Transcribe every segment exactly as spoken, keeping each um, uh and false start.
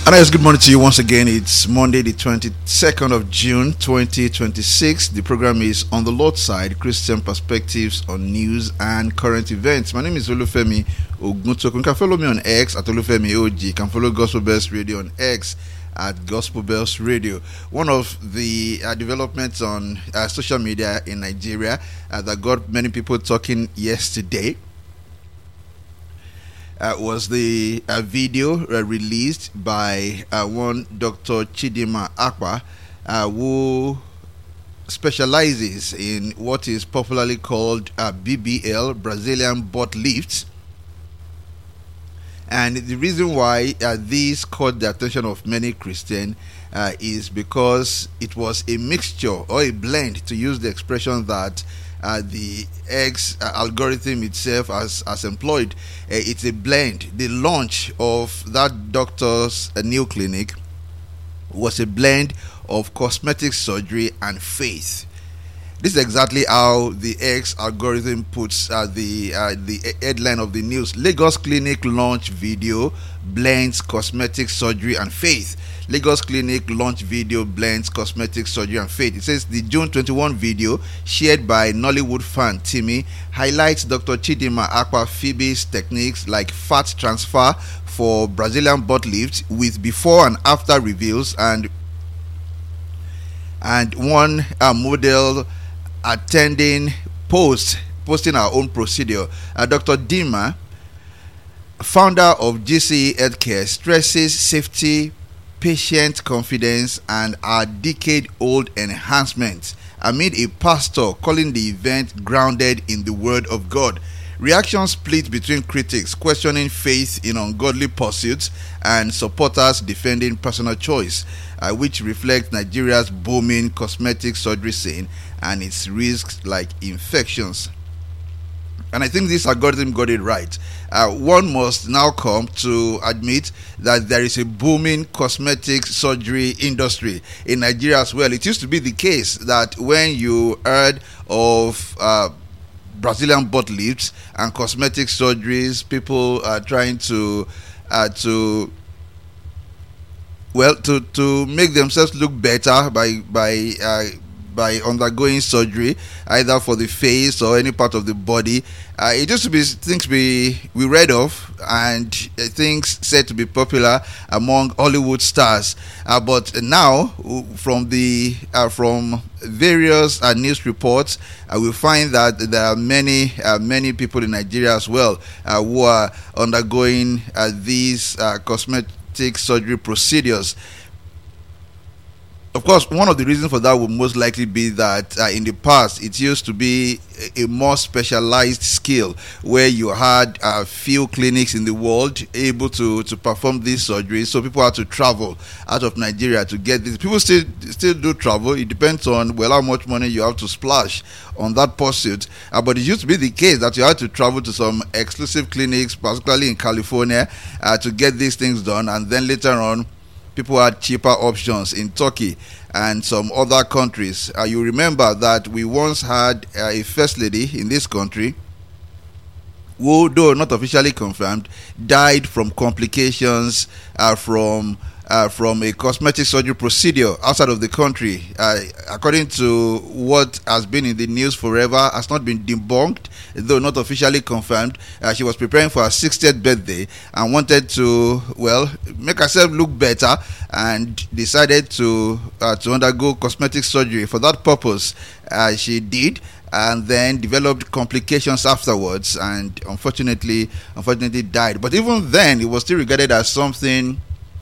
And yes, good morning to you once again. It's Monday, the twenty-second of June, twenty twenty-six. The program is On the Lord's Side, Christian Perspectives on News and Current Events. My name is Olufemi Oguntoku. You can follow me on X at Olufemi O G. You can follow Gospel Bells Radio on X at Gospel Bells Radio. One of the uh, developments on uh, social media in Nigeria uh, that got many people talking yesterday Uh, was the uh, video uh, released by uh, one Doctor Chidinma Akpa, uh, who specializes in what is popularly called uh, B B L, Brazilian butt lifts. And the reason why uh, this caught the attention of many Christians uh, is because it was a mixture or a blend, to use the expression that Uh, the X uh, algorithm itself has, has employed. Uh, it's a blend. The launch of that doctor's uh, new clinic was a blend of cosmetic surgery and faith. This is exactly how the X algorithm puts uh, the uh, the headline of the news. Lagos Clinic launch video blends cosmetic surgery and faith. Lagos Clinic launch video blends cosmetic surgery and faith. It says the June twenty-first video shared by Nollywood fan Timmy highlights Doctor Chidinma Akpa Phoebe's techniques like fat transfer for Brazilian butt lift with before and after reveals, and and one uh, model attending post posting our own procedure. Uh, Doctor Dima, founder of G C E Healthcare, stresses safety, patient confidence, and our decade-old enhancements amid a pastor calling the event grounded in the Word of God. Reactions split between critics questioning faith in ungodly pursuits and supporters defending personal choice, uh, which reflects Nigeria's booming cosmetic surgery scene and its risks like infections. And I think this algorithm got it right. Uh, one must now come to admit that there is a booming cosmetic surgery industry in Nigeria as well. It used to be the case that when you heard of uh, Brazilian butt lifts and cosmetic surgeries, people are trying to uh, to well to to make themselves look better by by uh, by undergoing surgery, either for the face or any part of the body. Uh, it used to be things we we read of and uh, things said to be popular among Hollywood stars. Uh, but now, from the uh, from various uh, news reports, uh, we find that there are many uh, many people in Nigeria as well uh, who are undergoing uh, these uh, cosmetic surgery procedures. Of course, one of the reasons for that would most likely be that uh, in the past, it used to be a, a more specialized skill where you had a uh, few clinics in the world able to, to perform these surgeries. So people had to travel out of Nigeria to get this. People still still do travel. It depends on, well, how much money you have to splash on that pursuit. Uh, but it used to be the case that you had to travel to some exclusive clinics, particularly in California, uh, to get these things done. And then later on, people had cheaper options in Turkey and some other countries. Uh, you remember that we once had uh, a first lady in this country who, though not officially confirmed, died from complications uh, from uh, from a cosmetic surgery procedure outside of the country. Uh, according to what has been in the news forever, has not been debunked, though not officially confirmed. Uh, she was preparing for her sixtieth birthday and wanted to, well, make herself look better, and decided to uh, to undergo cosmetic surgery. For that purpose, uh, she did, and then developed complications afterwards, and unfortunately, unfortunately died. But even then, it was still regarded as something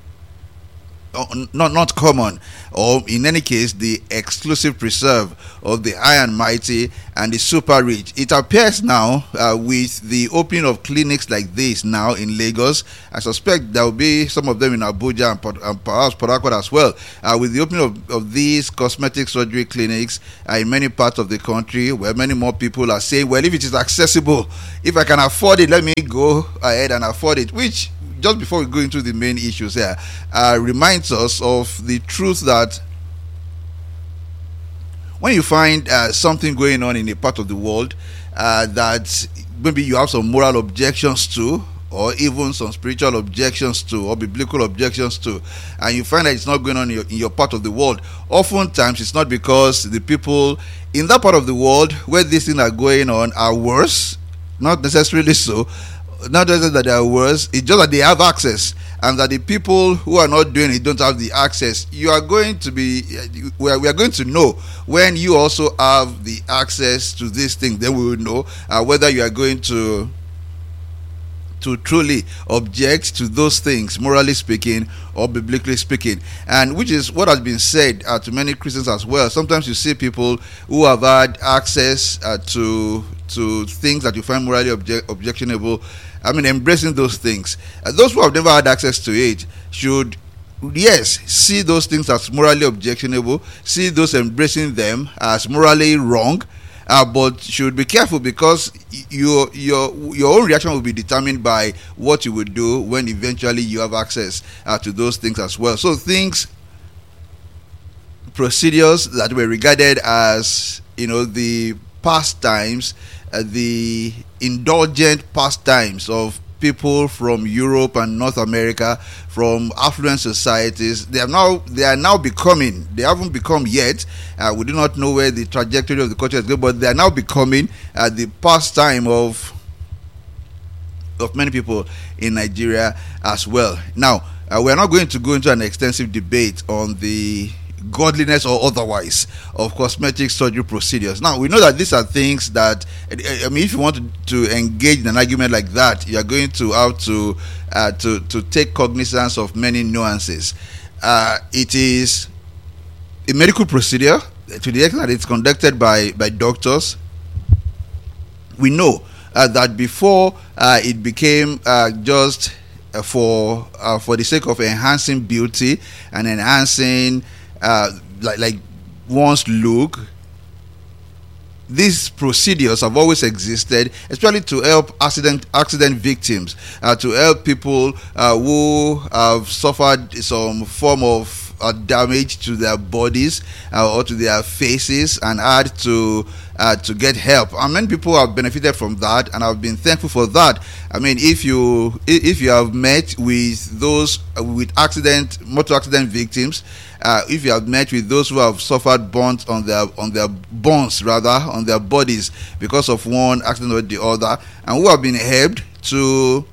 not not common, or in any case the exclusive preserve of the high and mighty and the super rich. It appears now uh, with the opening of clinics like this now in Lagos. I suspect there will be some of them in Abuja and, and perhaps Port Harcourt as well, uh, with the opening of, of these cosmetic surgery clinics uh, in many parts of the country, where many more people are saying, well, if it is accessible, if I can afford it, let me go ahead and afford it, which, just before we go into the main issues here, uh, reminds us of the truth that when you find uh, something going on in a part of the world uh, that maybe you have some moral objections to, or even some spiritual objections to, or biblical objections to, and you find that it's not going on in your, in your part of the world, oftentimes it's not because the people in that part of the world where these things are going on are worse, not necessarily so, not necessarily that they are worse, it's just that they have access, and that the people who are not doing it don't have the access. You are going to be, we are, we are going to know when you also have the access to this thing. Then we will know uh, whether you are going to to truly object to those things, morally speaking or biblically speaking, and which is what has been said uh, to many Christians as well. Sometimes you see people who have had access uh, to to things that you find morally obje- objectionable. I mean, embracing those things. Uh, those who have never had access to it should, yes, see those things as morally objectionable, see those embracing them as morally wrong, uh, but should be careful, because your your your own reaction will be determined by what you would do when eventually you have access uh, to those things as well. So things, procedures that were regarded as, you know, the pastimes, uh, the indulgent pastimes of people from Europe and North America, from affluent societies, they are now they are now becoming, they haven't become yet, uh, we do not know where the trajectory of the culture is going, but they are now becoming uh, the pastime of of many people in Nigeria as well. Now, uh, we are not going to go into an extensive debate on the godliness or otherwise of cosmetic surgery procedures. Now, we know that these are things that, I mean, if you want to, to engage in an argument like that, you are going to have to uh, to to take cognizance of many nuances. Uh, it is a medical procedure to the extent that it's conducted by by doctors. We know uh, that before uh, it became uh, just uh, for uh, for the sake of enhancing beauty and enhancing Uh, like like one's look, these procedures have always existed, especially to help accident accident victims, uh, to help people uh, who have suffered some form of uh, damage to their bodies uh, or to their faces, and had to uh, to get help. And many people have benefited from that, and I've been thankful for that. I mean, if you if you have met with those uh, with accident motor accident victims, Uh, if you have met with those who have suffered burns on their on their bones, rather on their bodies, because of one accident or the other, and who have been helped to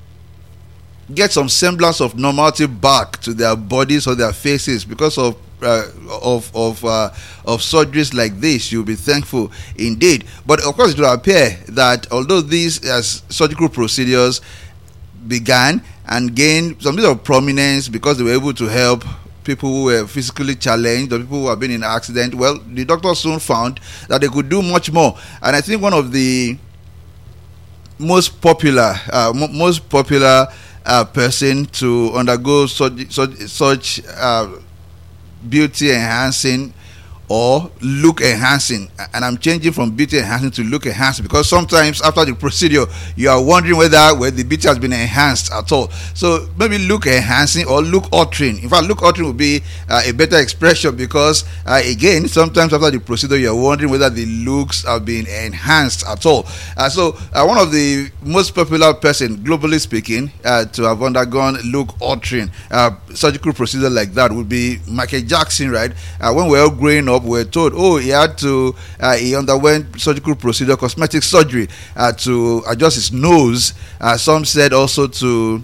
get some semblance of normality back to their bodies or their faces because of uh, of of uh, of surgeries like this, you'll be thankful indeed. But of course, it will appear that although these uh, surgical procedures began and gained some bit of prominence because they were able to help people who were physically challenged or people who have been in an accident, well, the doctors soon found that they could do much more. And I think one of the most popular, uh, m- most popular uh, person to undergo such such, such uh, beauty enhancing or look enhancing, and I'm changing from beauty enhancing to look enhancing, because sometimes after the procedure you are wondering whether whether the beauty has been enhanced at all. So maybe look enhancing or look altering. In fact, look altering would be uh, a better expression, because uh, again, sometimes after the procedure you are wondering whether the looks have been enhanced at all. Uh, so uh, one of the most popular person, globally speaking, uh, to have undergone look altering uh, surgical procedure like that would be Michael Jackson, right? Uh, when we were all growing up, we were told, oh, he had to, uh, he underwent surgical procedure, cosmetic surgery, uh, to adjust his nose. Uh, some said also to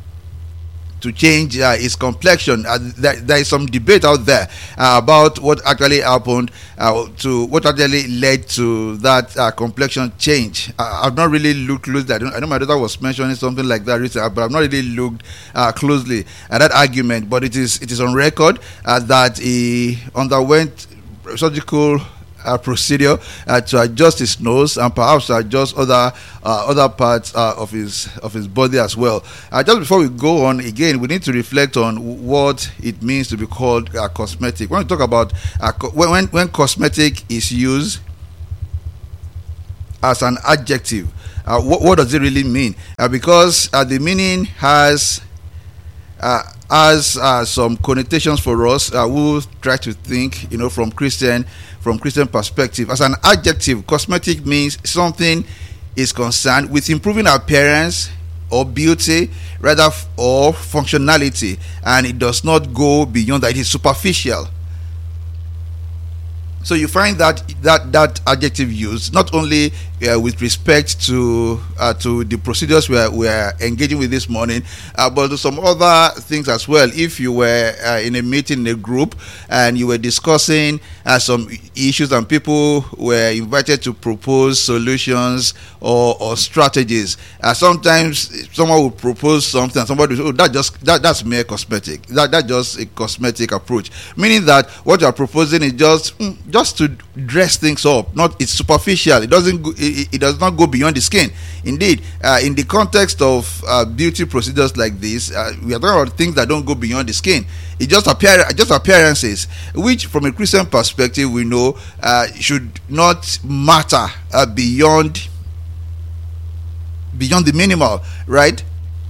to change uh, his complexion. Uh, there, there is some debate out there uh, about what actually happened, uh, to what actually led to that uh, complexion change. Uh, I've not really looked closely. I, don't, I know my daughter was mentioning something like that recently, but I've not really looked uh, closely at that argument. But it is it is on record uh, that he underwent surgical Uh, procedure uh, to adjust his nose and perhaps to adjust other uh, other parts uh, of his of his body as well. Uh, just before we go on, again, we need to reflect on what it means to be called uh, cosmetic. When we talk about uh, co- when, when when cosmetic is used as an adjective, uh, what, what does it really mean? Uh, because uh, the meaning has uh, has uh, some connotations for us uh, who try to think, you know, from Christian. From Christian perspective. As an adjective, cosmetic means something is concerned with improving appearance, or beauty, rather, f- or functionality, and it does not go beyond that. It is superficial. So you find that that that adjective used not only uh, with respect to uh, to the procedures we are, we are engaging with this morning, uh, but to some other things as well. If you were uh, in a meeting, in a group, and you were discussing uh, some issues, and people were invited to propose solutions or, or strategies, uh, sometimes someone will propose something, and somebody will say, "Oh, that just that that's mere cosmetic. That that's just a cosmetic approach," meaning that what you are proposing is just mm, just to dress things up. Not it's superficial. It doesn't. Go, it, it does not go beyond the skin. Indeed, uh, in the context of uh, beauty procedures like this, uh, we are talking about things that don't go beyond the skin. It just appear just appearances, which, from a Christian perspective, we know uh, should not matter uh, beyond beyond the minimal, right?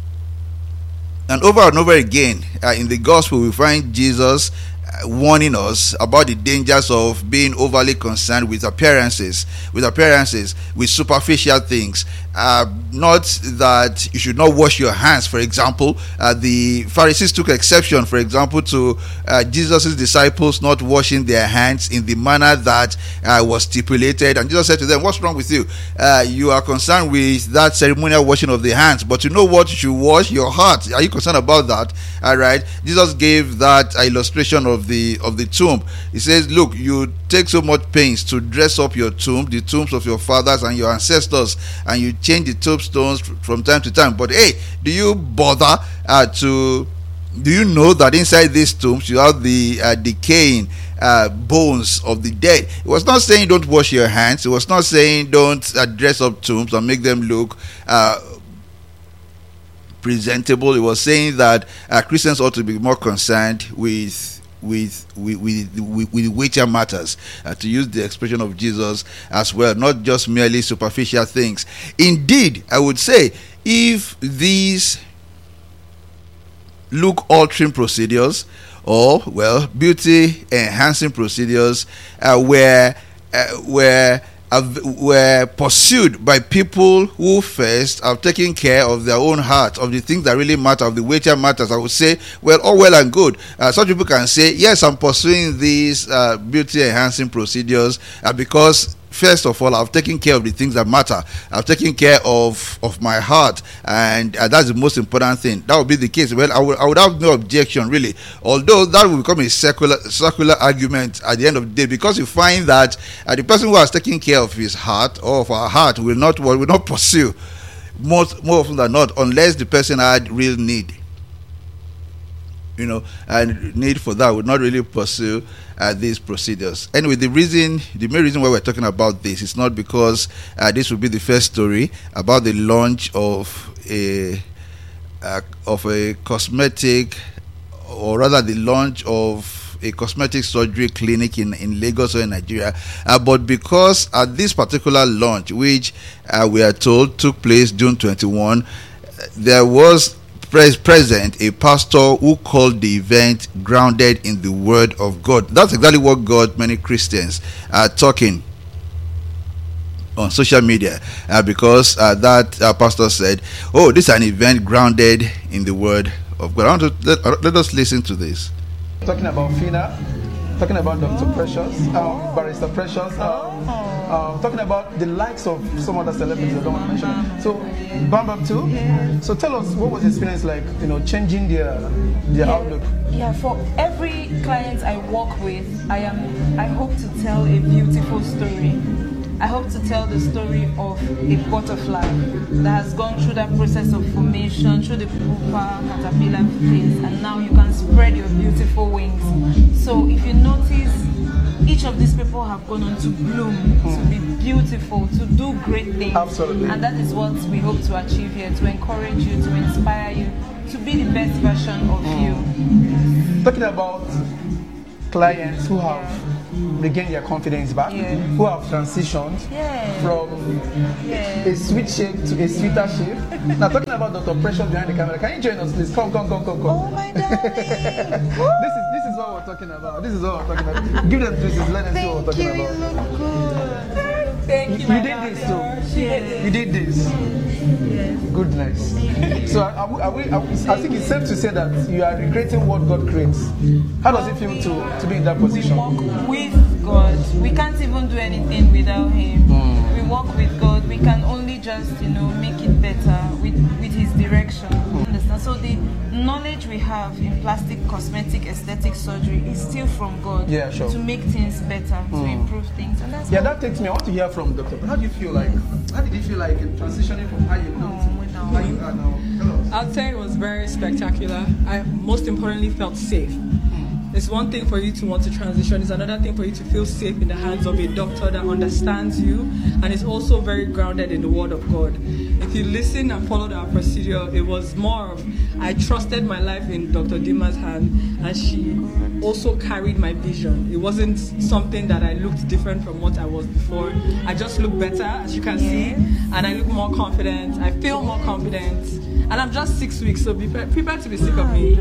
And over and over again uh, in the gospel, we find Jesus warning us about the dangers of being overly concerned with appearances, with appearances, with superficial things. Uh, not that you should not wash your hands, for example. Uh, the Pharisees took exception, for example, to uh, Jesus' disciples not washing their hands in the manner that uh, was stipulated. And Jesus said to them, "What's wrong with you? Uh, you are concerned with that ceremonial washing of the hands, but you know what? You should wash your heart. Are you concerned about that?" All right. Jesus gave that uh, illustration of the of the tomb. He says, "Look, you take so much pains to dress up your tomb, the tombs of your fathers and your ancestors, and you change the tombstones from time to time. But hey, do you bother uh, to? Do you know that inside these tombs you have the uh, decaying uh, bones of the dead?" It was not saying don't wash your hands. It was not saying don't uh, dress up tombs and make them look Uh, presentable. It was saying that uh, Christians ought to be more concerned with with with with, with, with weightier matters, uh, to use the expression of Jesus as well, not just merely superficial things. Indeed, I would say if these look altering procedures, or well, beauty enhancing procedures uh, were uh, were were pursued by people who first have taken care of their own heart, of the things that really matter, of the weightier matters, I would say, well, all well and good. Uh, such people can say, yes, I'm pursuing these uh, beauty enhancing procedures uh, because first of all, I've taken care of the things that matter. I've taken care of, of my heart, and uh, that's the most important thing. That would be the case. Well, I would, I would have no objection, really. Although that will become a circular, circular argument at the end of the day, because you find that uh, the person who has taken care of his heart or of our heart will not will not pursue, most more often than not, unless the person had real need. You know, and need for that would not really pursue uh, these procedures. Anyway, the reason, the main reason why we're talking about this is not because uh, this will be the first story about the launch of a uh, of a cosmetic, or rather the launch of a cosmetic surgery clinic in, in Lagos or in Nigeria, uh, but because at this particular launch, which uh, we are told took place June twenty-first, uh, there was present a pastor who called the event grounded in the Word of God. That's exactly what got many Christians are talking on social media, uh, because uh, that uh, pastor said, "Oh, this is an event grounded in the Word of God." I want to let, uh, let us listen to this. Talking about Fina, talking about Doctor Precious, um, Barrister Precious, um, uh, talking about the likes of some other celebrities I don't want to mention. So, Bam Bam too. So tell us, what was the experience like, you know, changing their their yeah, outlook? Yeah, for every client I work with, I am I hope to tell a beautiful story. I hope to tell the story of a butterfly that has gone through that process of formation, through the pupa, caterpillar phase, and now you can spread your beautiful wings. So if you notice, each of these people have gone on to bloom, mm. to be beautiful, to do great things. Absolutely. And that is what we hope to achieve here, to encourage you, to inspire you, to be the best version of mm. you. Talking about clients who have regained their confidence back, yeah. who have transitioned yeah. from yeah. a sweet shape to a sweeter shape. Now, talking about Doctor Precious behind the camera, can you join us, please? Come, come, come, come, come. Oh my darling! this is this is what we're talking about. This is what we're talking about. Give them this, let them see what we're talking you, about. You look good. Thank you, You, my you did daughter. this too. Yes. You did this. Yes. Goodness. So are we, are we, are we, I think it's safe to say that you are recreating what God creates. How does it feel to, to be in that We position? walk with God. We can't even do anything without Him. Mm. We walk with God. We can only just, you know, make it better with, with His direction. Understand? So the knowledge we have in plastic, cosmetic, aesthetic surgery is still from God. Yeah, sure. To make things better, to improve things, and that's Yeah, how- that takes me. I want to hear from Doctor How do you feel like? How did you feel like in transitioning from how you looked Oh, to no. how you are now? Tell us. I'd say it was very spectacular. I most importantly felt safe. It's one thing for you to want to transition, it's another thing for you to feel safe in the hands of a doctor that understands you and is also very grounded in the Word of God. If you listen and followed our procedure, it was more of, I trusted my life in Doctor Dima's hand, and she also carried my vision. It wasn't something that I looked different from what I was before. I just look better, as you can see, and I look more confident. I feel more confident, and I'm just six weeks, so be pre- prepare to be sick of me.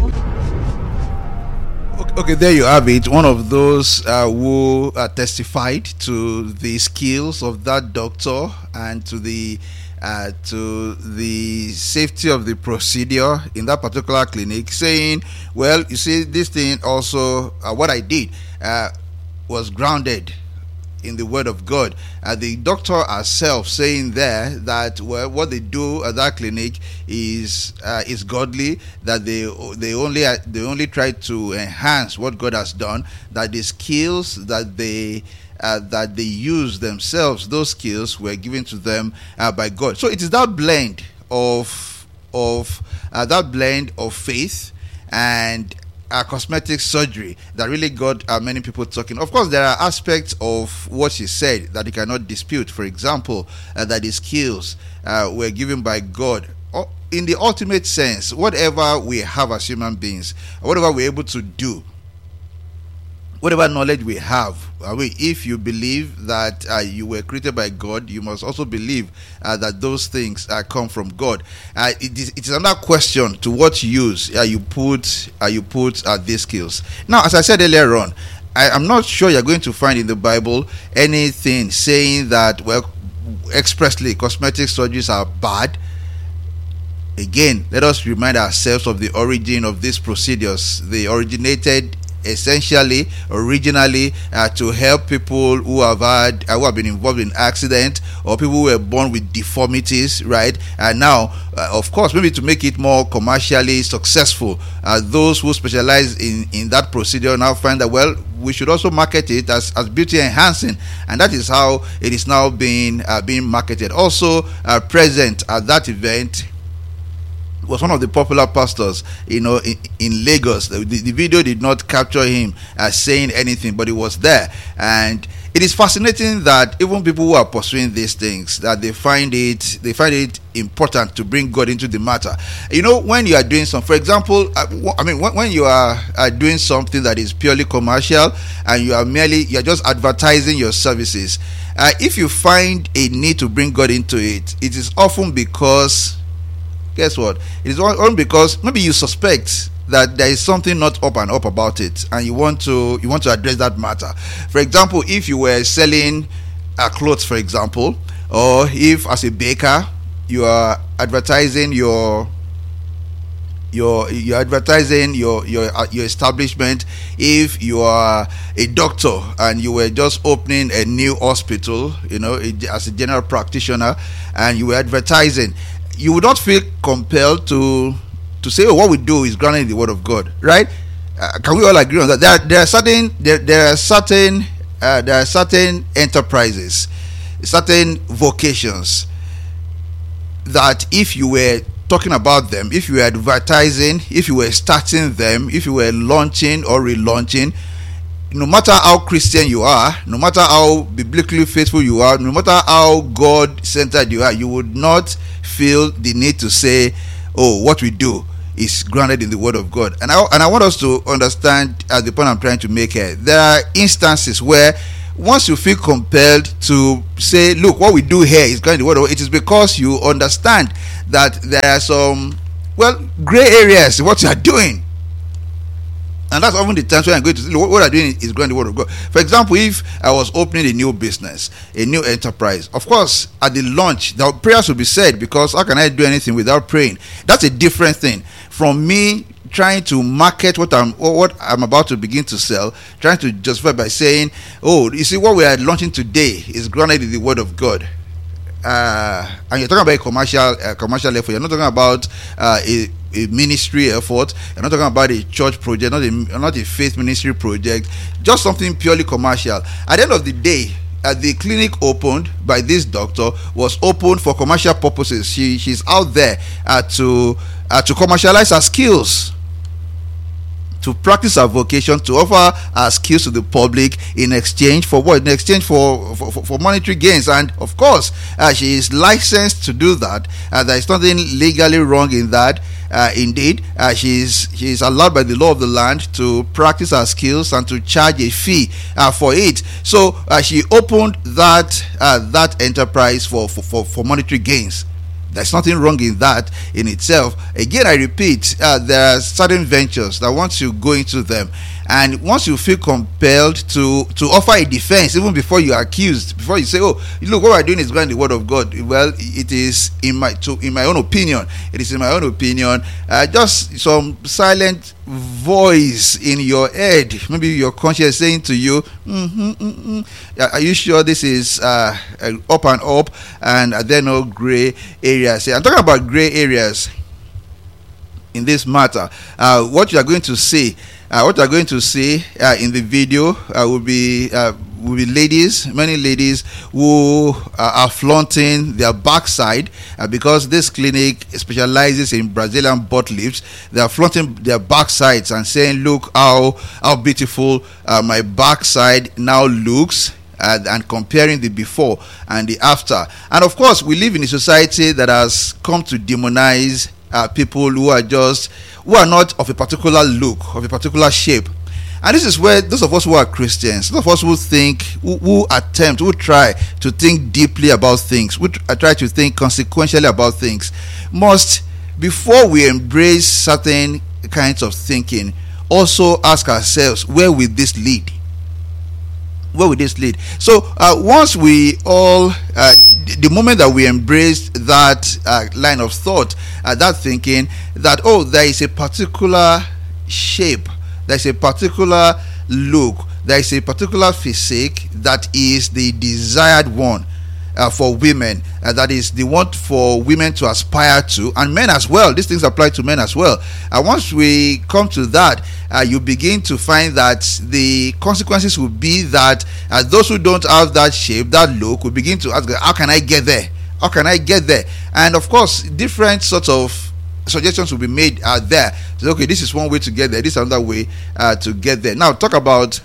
Okay, there you have it. One of those uh, who uh, testified to the skills of that doctor and to the uh, to the safety of the procedure in that particular clinic, saying, "Well, you see, this thing also, uh, what I did uh, was grounded in the Word of God." Uh, the doctor herself saying there that, well, what they do at that clinic is uh, is godly. That they they only uh, they only try to enhance what God has done. That the skills that they uh, that they use themselves, those skills were given to them uh, by God. So it is that blend of of uh, that blend of faith and Uh, cosmetic surgery that really got uh, many people talking. Of course, there are aspects of what she said that you cannot dispute. For example, uh, that the skills uh, were given by God. O- in the ultimate sense, whatever we have as human beings, whatever we're able to do, whatever knowledge we have, I mean, if you believe that uh, you were created by God, you must also believe uh, that those things uh, come from God. Uh, it, is, it is another question to what use uh, you put uh, you put uh, these skills. Now, as I said earlier on, I am not sure you're going to find in the Bible anything saying that, well, expressly cosmetic surgeries are bad. Again, let us remind ourselves of the origin of these procedures. They originated essentially originally uh, to help people who have had uh, who have been involved in accident, or people who were born with deformities, right? And now uh, of course, maybe to make it more commercially successful, uh, those who specialize in in that procedure now find that, well, we should also market it as, as beauty enhancing, and that is how it is now being uh, being marketed. Also uh, present at that event was one of the popular pastors, you know, in, in Lagos. The, the video did not capture him as saying anything, but he was there. And it is fascinating that even people who are pursuing these things, that they find it, they find it important to bring God into the matter. You know, when you are doing some, for example, I mean, when, when you are, are doing something that is purely commercial and you are merely, you are just advertising your services. Uh, if you find a need to bring God into it, it is often because, guess what? It is only because maybe you suspect that there is something not up and up about it, and you want to you want to address that matter. For example, if you were selling uh, clothes, for example, or if as a baker you are advertising your your you're advertising your your uh, your establishment, if you are a doctor and you were just opening a new hospital, you know, as a general practitioner, and you were advertising, you would not feel compelled to to say, oh, what we do is grounded in the Word of God, right? Uh, can we all agree on that? There, there are certain there, there are certain uh, there are certain enterprises, certain vocations that if you were talking about them, if you were advertising, if you were starting them, if you were launching or relaunching, no matter how Christian you are, no matter how biblically faithful you are, no matter how God-centered you are, you would not feel the need to say, oh, what we do is grounded in the Word of God. And I, and I want us to understand at the point I'm trying to make here, there are instances where once you feel compelled to say, look, what we do here is grounded in the Word of God, it is because you understand that there are some, well, gray areas in what you are doing. And that's often the times when I'm going to say, what I'm doing is growing the word of God. For example, if I was opening a new business, a new enterprise, of course, at the launch, the prayers will be said, because how can I do anything without praying? That's a different thing from me trying to market what I'm what I'm about to begin to sell, trying to justify by saying, oh, you see, what we are launching today is grounded in the word of God. Uh, and you're talking about a commercial uh, commercial effort. You're not talking about uh, a, a ministry effort. You're not talking about a church project, not a not a faith ministry project. Just something purely commercial. At the end of the day, uh, the clinic opened by this doctor was opened for commercial purposes. She she's out there uh, to uh, to commercialize her skills, to practice our vocation, to offer our skills to the public in exchange for what? In exchange for for, for monetary gains. And of course, uh, she is licensed to do that. Uh, there is nothing legally wrong in that. Uh, indeed, uh, she is she is allowed by the law of the land to practice her skills and to charge a fee uh, for it. So uh, she opened that uh, that enterprise for, for, for, for monetary gains. There's nothing wrong in that in itself. Again, I repeat, uh, there are certain ventures that once you go into them, and once you feel compelled to to offer a defense, even before you are accused, before you say, "Oh, look, what we're doing is going the word of God." Well, it is in my to in my own opinion. It is in my own opinion. Uh, just some silent voice in your head, maybe your conscience saying to you, mm-hmm, mm-hmm. "Are you sure this is uh, up and up?" And are there no gray areas? I'm talking about gray areas in this matter. Uh, what you are going to see. Uh, what you are going to see uh, in the video uh, will be uh, will be ladies, many ladies who uh, are flaunting their backside uh, because this clinic specializes in Brazilian butt lifts. They are flaunting their backsides and saying, "Look how how beautiful uh, my backside now looks." Uh, and comparing the before and the after. And of course, we live in a society that has come to demonize uh, people who are just who are not of a particular look, of a particular shape. And this is where those of us who are Christians, those of us who think, who, who attempt, who try to think deeply about things, who try to think consequentially about things, must, before we embrace certain kinds of thinking, also ask ourselves, where will this lead? Where will this lead? So uh, once we all, uh, the moment that we embrace that uh, line of thought, uh, that thinking that, oh, there is a particular shape, there is a particular look, there is a particular physique that is the desired one uh, for women, uh, that is the one for women to aspire to, and men as well. These things apply to men as well. And once we come to that, Uh, you begin to find that the consequences will be that uh, those who don't have that shape, that look, will begin to ask, how can I get there? How can I get there? And of course, different sorts of suggestions will be made out there. So, okay, this is one way to get there. This is another way uh, to get there. Now, talk about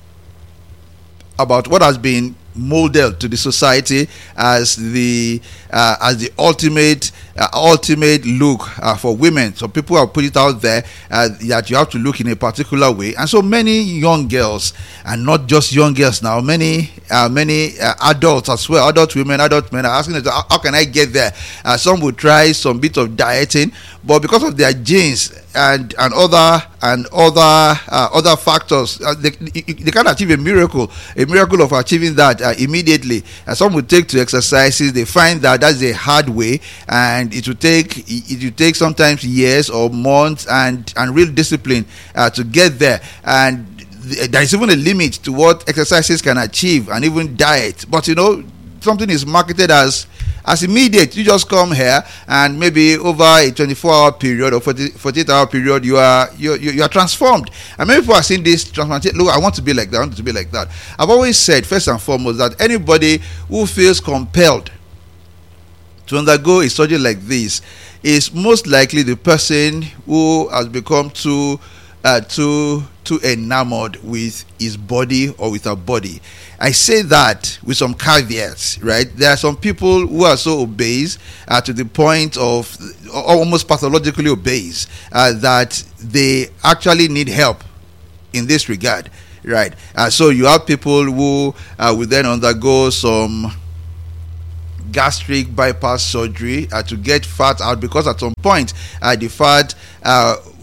about what has been molded to the society as the uh, as the ultimate uh, ultimate look uh, for women. So people have put it out there uh, that you have to look in a particular way, and so many young girls, and not just young girls now, many uh, many uh, adults as well, adult women, adult men are asking us, how can I get there? Uh, some will try some bit of dieting, but because of their genes and and other and other uh, other factors, uh, they, they can't achieve a miracle, a miracle of achieving that uh, immediately. And some will take to exercises. They find that that's a hard way, and it will take it will take sometimes years or months and and real discipline uh, to get there. And there is even a limit to what exercises can achieve, and even diet. But you know, something is marketed as as immediate. You just come here, and maybe over a twenty-four hour period or forty-eight hour period, you are you you are transformed. And many people are seeing this transformation. Look, I want to be like that. I want to be like that. I've always said, first and foremost, that anybody who feels compelled to undergo a surgery like this is most likely the person who has become too uh, too too enamored with his body or with her body. I say that with some caveats, right? There are some people who are so obese uh, to the point of almost pathologically obese uh, that they actually need help in this regard, right? Uh, so you have people who uh, will then undergo some gastric bypass surgery uh, to get fat out, because at some point uh, the fat uh,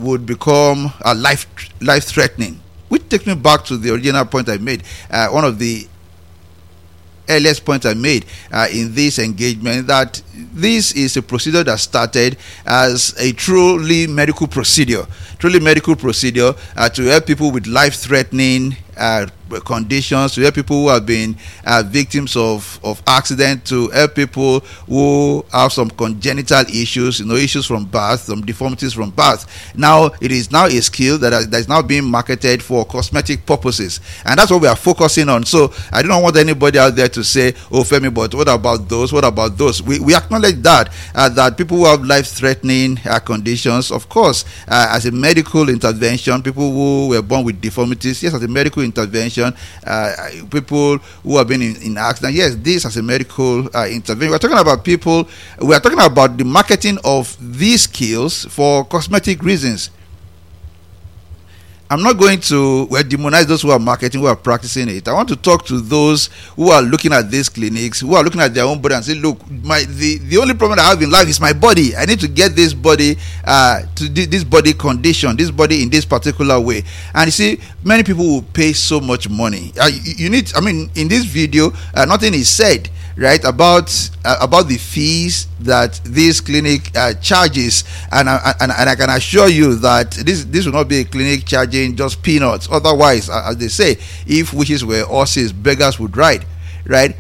would become uh, life life threatening. Which takes me back to the original point I made. Uh, one of the earliest point I made uh, in this engagement, that this is a procedure that started as a truly medical procedure, truly medical procedure uh, to help people with life-threatening uh, conditions, to help people who have been uh, victims of, of accident, to help people who have some congenital issues, you know, issues from birth, some deformities from birth. Now, it is now a skill that, are, that is now being marketed for cosmetic purposes. And that's what we are focusing on. So I don't want anybody out there to say, oh, Femi, but what about those? What about those? We, we acknowledge that, uh, that people who have life-threatening uh, conditions, of course, uh, as a medical intervention, people who were born with deformities, yes, as a medical intervention, uh, people who have been in, in accident, yes, this as a medical uh, intervention. We're talking about people, we're talking about the marketing of these skills for cosmetic reasons. I'm not going to well, demonize those who are marketing, who are practicing it. I want to talk to those who are looking at these clinics, who are looking at their own body and say, look, my the, the only problem I have in life is my body. I need to get this body uh, to this body condition, this body in this particular way. And you see, many people will pay so much money. Uh, you, you need, I mean, in this video, uh, nothing is said, right, about uh, about the fees that this clinic uh, charges, and, uh, and and I can assure you that this this will not be a clinic charging just peanuts. Otherwise, uh, as they say, if wishes were horses, beggars would ride, right?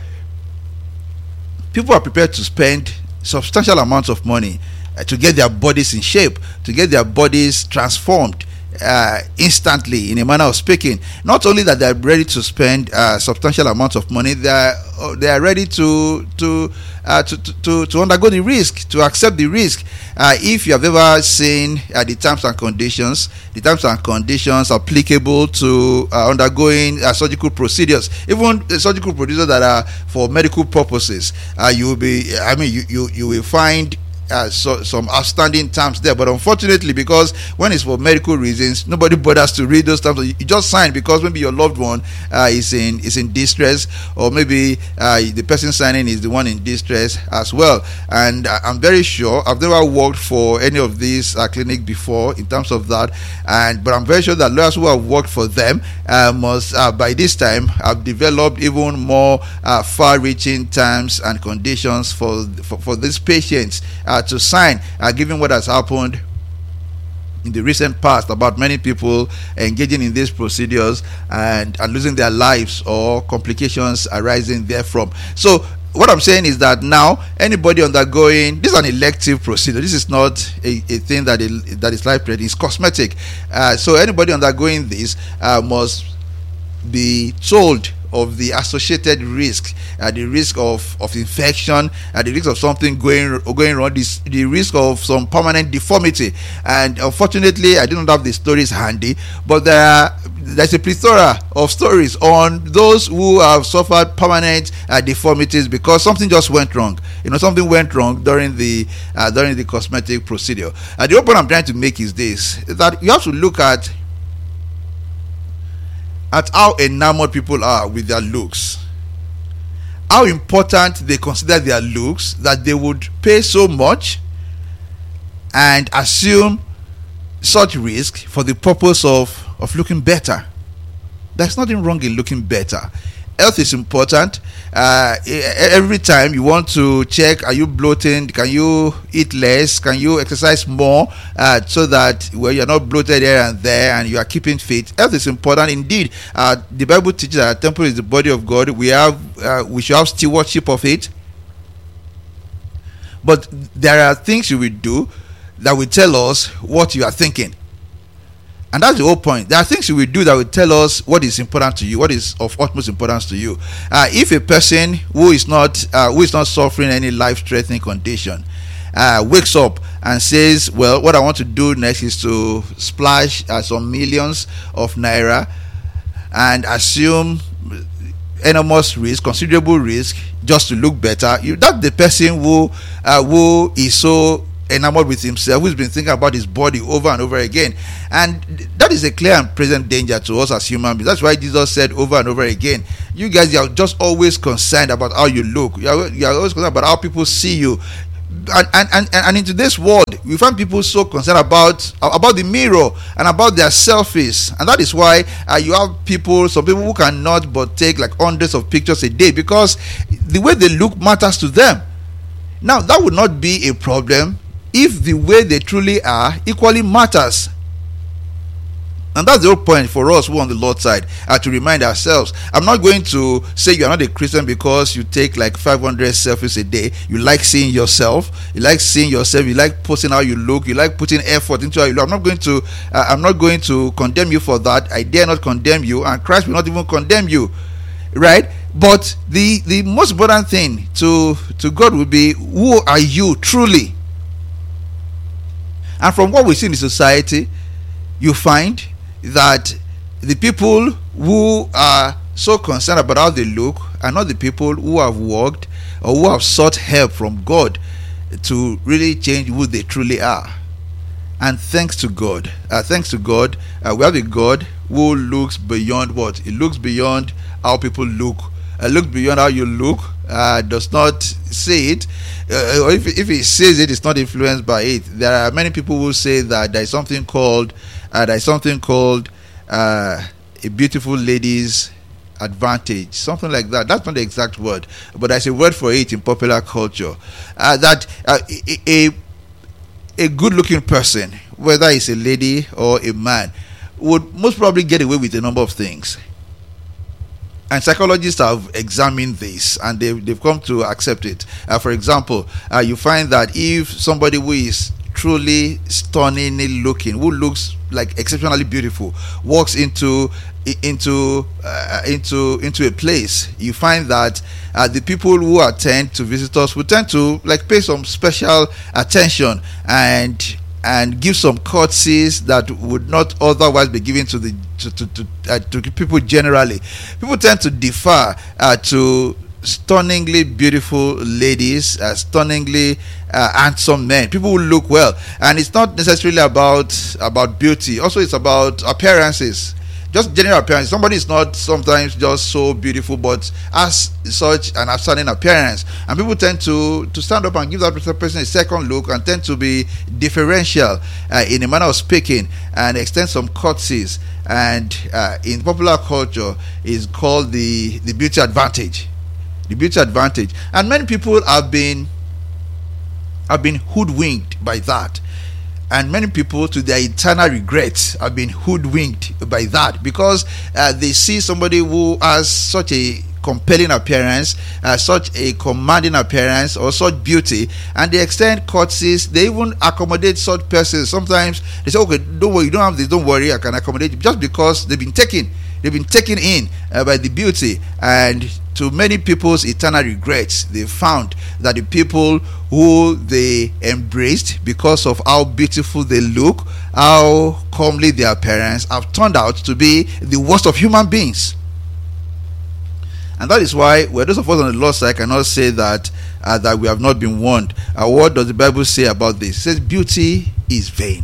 People are prepared to spend substantial amounts of money uh, to get their bodies in shape, to get their bodies transformed Uh, instantly, in a manner of speaking. Not only that they're ready to spend uh, substantial amounts of money, they are uh, they are ready to to, uh, to to to undergo the risk, to accept the risk. Uh, if you have ever seen uh, the terms and conditions, the terms and conditions applicable to uh, undergoing uh, surgical procedures, even the surgical procedures that are for medical purposes, uh, you will be. I mean, you you you will find Uh, so, some outstanding terms there, but unfortunately, because when it's for medical reasons, nobody bothers to read those terms. You, you just sign because maybe your loved one uh, is in is in distress, or maybe uh, the person signing is the one in distress as well. And uh, I'm very sure, I've never worked for any of these uh, clinics before in terms of that, and but I'm very sure that lawyers who have worked for them uh, must uh, by this time have developed even more uh, far-reaching terms and conditions for for, for these patients Uh, to sign, uh, given what has happened in the recent past about many people engaging in these procedures and, and losing their lives or complications arising therefrom. So what I'm saying is that now anybody undergoing, this is an elective procedure. This is not a, a thing that is, that is life-threatening. It's cosmetic. Uh, so anybody undergoing this uh, must be told of the associated risk, uh, the risk of, of infection, uh, the risk of something going going wrong, this, the risk of some permanent deformity. And unfortunately, I didn't have the stories handy, but there are, there's a plethora of stories on those who have suffered permanent uh, deformities because something just went wrong. You know, something went wrong during the uh, during the cosmetic procedure. And the point I'm trying to make is this: that you have to look at at how enamored people are with their looks, how important they consider their looks, that they would pay so much and assume such risk for the purpose of, of looking better. There's nothing wrong in looking better. Health is important. Uh, every time you want to check, are you bloating? Can you eat less? Can you exercise more uh, so that well, you're not bloated here and there and you are keeping fit? Health is important indeed. Uh, the Bible teaches that our temple is the body of God. We have, uh, we should have stewardship of it. But there are things you will do that will tell us what you are thinking. And that's the whole point. There are things you will do that will tell us what is important to you, what is of utmost importance to you. Uh, if a person who is not uh, who is not suffering any life-threatening condition uh, wakes up and says, "Well, what I want to do next is to splash uh, some millions of naira and assume enormous risk, considerable risk, just to look better," you, that's the person who uh, who is so enamored with himself, who's been thinking about his body over and over again. And that is a clear and present danger to us as human beings. That's why Jesus said over and over again, you guys, you are just always concerned about how you look. You are, you are always concerned about how people see you. And, and, and, and in today's world, we find people so concerned about about the mirror and about their selfies, and that is why uh, you have people, some people who cannot but take like hundreds of pictures a day because the way they look matters to them. Now, that would not be a problem if the way they truly are equally matters. And that's the whole point for us who are on the Lord's side, uh, to remind ourselves. I'm not going to say you are not a Christian because you take like five hundred selfies a day. You like seeing yourself. You like seeing yourself. You like posting how you look. You like putting effort into how you look. I'm not going to. Uh, I'm not going to condemn you for that. I dare not condemn you, and Christ will not even condemn you, right? But the the most important thing to to God will be, who are you truly? And from what we see in society, you find that the people who are so concerned about how they look are not the people who have worked or who have sought help from God to really change who they truly are. And thanks to God, uh, thanks to God, uh, we have a God who looks beyond what? It looks beyond how people look. Uh, look beyond how you look, uh, does not say it, uh, or if, if he says it, it's not influenced by it. There are many people who say that there is something called uh, there is something called uh, a beautiful lady's advantage, something like that. That's not the exact word, but there's a word for it in popular culture. Uh, that uh, a a good-looking person, whether it's a lady or a man, would most probably get away with a number of things. And psychologists have examined this, and they've, they've come to accept it. Uh, for example, uh, you find that if somebody who is truly stunningly looking, who looks like exceptionally beautiful, walks into into uh, into into a place, you find that uh, the people who attend to visitors will tend to like pay some special attention and and give some courtesies that would not otherwise be given to the to to to, uh, to people generally. People tend to defer uh, to stunningly beautiful ladies, uh, stunningly uh, handsome men, people who look well. And it's not necessarily about about beauty. Also, it's about appearances. Just general appearance. Somebody is not sometimes just so beautiful, but has such an outstanding appearance, and people tend to to stand up and give that person a second look, and tend to be differential uh, in a manner of speaking, and extend some courtesies. And uh, in popular culture, is called the the beauty advantage. The beauty advantage, and many people have been have been hoodwinked by that. And many people, to their eternal regrets, have been hoodwinked by that, because uh, they see somebody who has such a compelling appearance, uh, such a commanding appearance, or such beauty, and they extend courtesies. They even accommodate such persons. Sometimes they say, "Okay, don't worry, you don't have this. Don't worry, I can accommodate you," just because they've been taken, they've been taken in uh, by the beauty. And to many people's eternal regrets, they found that the people who they embraced because of how beautiful they look, how comely their appearance, have turned out to be the worst of human beings. And that is why, well, those of us on the Lord's side cannot say that uh, that we have not been warned. Uh, what does the Bible say about this? It says beauty is vain,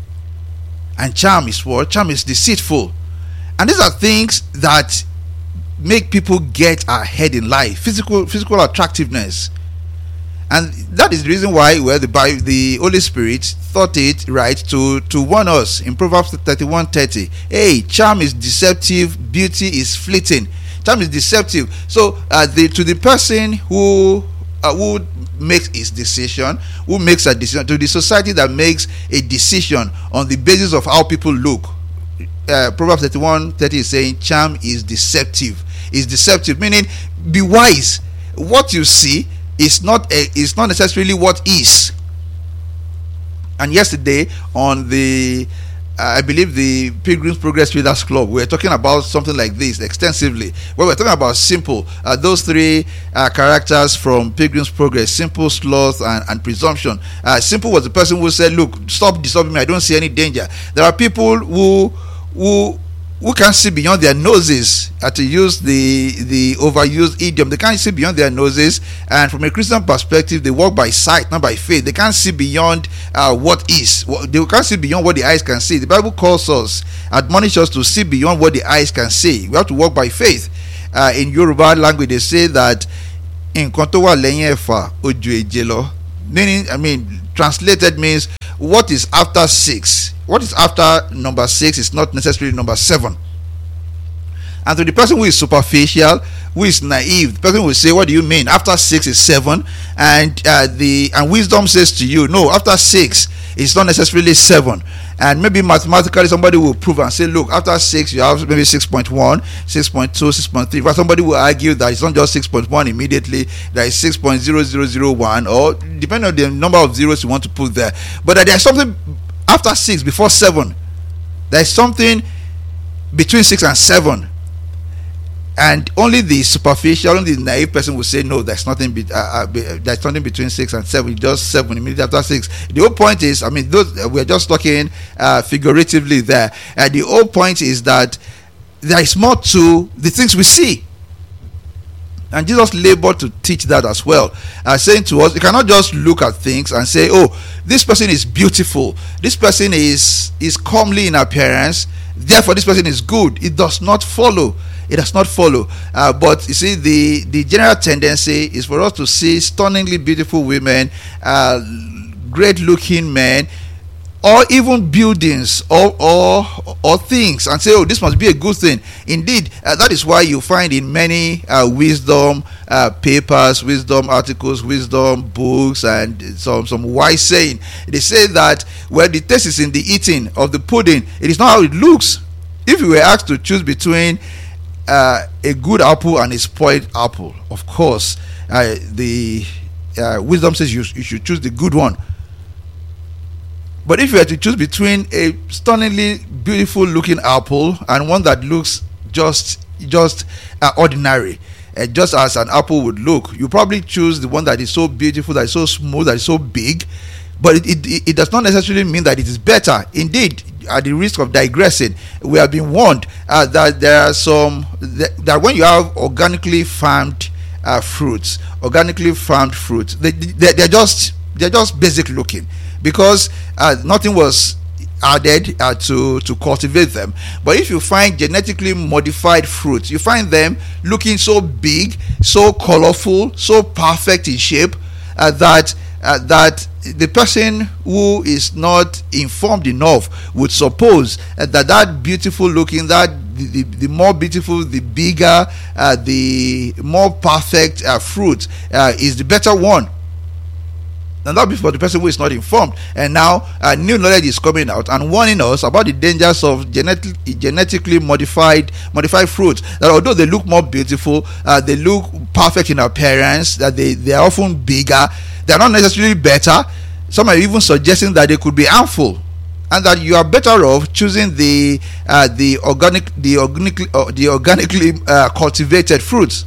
and charm is what? Charm is deceitful. And these are things that make people get ahead in life. Physical physical attractiveness. And that is the reason why well, the, Bible, the Holy Spirit thought it right to, to warn us in Proverbs thirty-one thirty. Hey, charm is deceptive, beauty is fleeting. Charm is deceptive. So uh, the, to the person who uh, who makes his decision, who makes a decision, to the society that makes a decision on the basis of how people look, uh, Proverbs thirty-one thirty is saying charm is deceptive. Is deceptive, meaning be wise. What you see is not a, is not necessarily what is. And yesterday on the uh, I believe the Pilgrim's Progress Readers Club, we were talking about something like this extensively. Well, we're talking about simple, uh, those three uh, characters from Pilgrim's Progress: simple, sloth, and, and presumption. Uh, simple was the person who said, "Look, stop disturbing me. I don't see any danger." There are people who who who can't see beyond their noses, uh, to use the the overused idiom. They can't see beyond their noses, and from a Christian perspective, they walk by sight, not by faith. They can't see beyond uh, what is. They can't see beyond what the eyes can see. The Bible calls us, admonishes us to see beyond what the eyes can see. We have to walk by faith. Uh, in Yoruba language, they say that "Nkan tó wà lẹ́yìn ẹ̀fà ó ju èje lọ." meaning, I mean, translated means what is after six. What is after number six is not necessarily number seven. And to the person who is superficial, who is naive, the person will say, what do you mean? After six is seven. And uh, the and wisdom says to you, no, after six it's not necessarily seven. And maybe mathematically somebody will prove and say, look, after six you have maybe six point one, six point two, six point three. But somebody will argue that it's not just six point one immediately, that is six point zero zero zero one, or depending on the number of zeros you want to put there. But that there's something after six, before seven. There's something between six and seven. And only the superficial, only the naive person will say, no, there's nothing be, uh, uh, be, uh, there's nothing between six and seven, just seven immediately after six. The whole point is, I mean, those, uh, we're just talking uh, figuratively there. And the whole point is that there is more to the things we see. And Jesus labored to teach that as well, uh, saying to us, you cannot just look at things and say, oh, this person is beautiful, this person is is comely in appearance, therefore this person is good. It does not follow. It does not follow. Uh, but you see, the, the general tendency is for us to see stunningly beautiful women, uh, great looking men, or even buildings or, or or things, and say, oh, this must be a good thing. Indeed, uh, that is why you find in many uh, wisdom uh, papers, wisdom articles, wisdom books, and some some wise saying, they say that, well, the taste is in the eating of the pudding. It is not how it looks. If you were asked to choose between uh, a good apple and a spoiled apple, of course, uh, the uh, wisdom says you, you should choose the good one. But if you had to choose between a stunningly beautiful looking apple and one that looks just just uh, ordinary, uh, just as an apple would look, you probably choose the one that is so beautiful, that is so smooth, that is so big. But it, it, it does not necessarily mean that it is better. Indeed, at the risk of digressing, we have been warned uh, that there are some that, that when you have organically farmed uh, fruits, organically farmed fruits, they, they they're just they're just basic looking, because uh, nothing was added uh, to to cultivate them. But if you find genetically modified fruits, you find them looking so big, so colorful, so perfect in shape uh, that uh, that the person who is not informed enough would suppose uh, that that beautiful looking, that the, the, the more beautiful, the bigger, uh, the more perfect uh, fruit uh, is the better one. And that be for the person who is not informed. And now uh, new knowledge is coming out and warning us about the dangers of genetic, genetically modified modified fruits. That although they look more beautiful, uh, they look perfect in appearance, that they, they are often bigger, they are not necessarily better. Some are even suggesting that they could be harmful, and that you are better off choosing the uh, the organic the organically uh, the organically uh, cultivated fruits.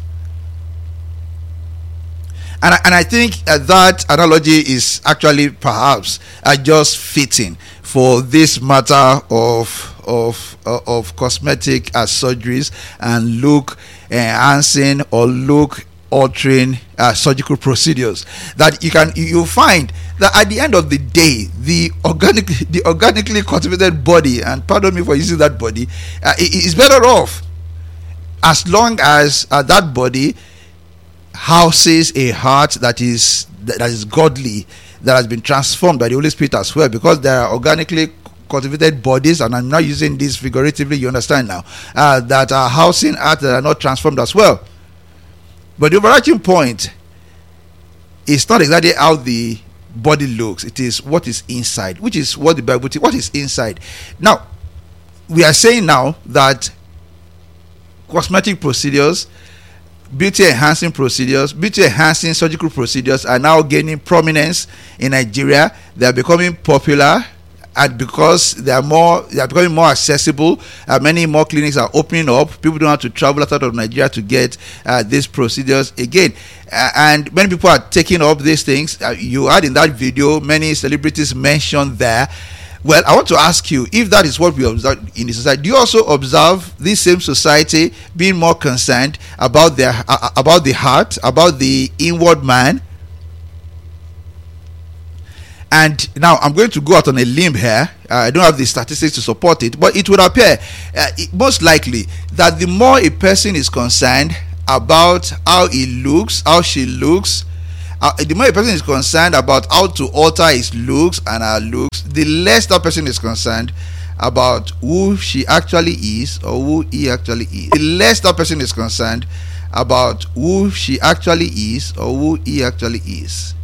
And I, and I think uh, that analogy is actually perhaps uh, just fitting for this matter of of uh, of cosmetic uh, surgeries and look enhancing or look altering uh, surgical procedures. That you can you find that at the end of the day, the organic the organically cultivated body, and pardon me for using that body, uh, is better off as long as uh, that body houses a heart that is that is godly, that has been transformed by the Holy Spirit as well, because there are organically cultivated bodies, and I'm not using this figuratively, you understand now, uh, that are housing hearts that are not transformed as well. But the overarching point is not exactly how the body looks, it is what is inside, which is what the Bible teaches. What is inside? Now, we are saying now that cosmetic procedures, beauty enhancing procedures, beauty enhancing surgical procedures are now gaining prominence in Nigeria. They are becoming popular, and because they are more, they are becoming more accessible. Uh, many more clinics are opening up. People don't have to travel out of Nigeria to get uh, these procedures again. Uh, and many people are taking up these things. Uh, you had in that video many celebrities mentioned there. Well, I want to ask you, if that is what we observe in the society, do you also observe this same society being more concerned about their uh, about the heart, about the inward man? And now I'm going to go out on a limb here. Uh, I don't have the statistics to support it, but it would appear uh, it, most likely that the more a person is concerned about how he looks, how she looks, uh, the more a person is concerned about how to alter his looks and her looks, the less that person is concerned about who she actually is or who he actually is. The less that person is concerned about who she actually is or who he actually is.